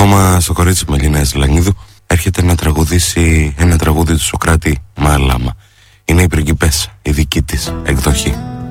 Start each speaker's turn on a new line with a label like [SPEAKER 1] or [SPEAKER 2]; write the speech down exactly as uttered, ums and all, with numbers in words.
[SPEAKER 1] Ακόμα στο κορίτσι Μελινάς Λανίδου έρχεται να τραγουδήσει ένα τραγούδι του Σοκράτη Μαλάμα. Είναι η πριγκιπέσα, η δική της εκδοχή.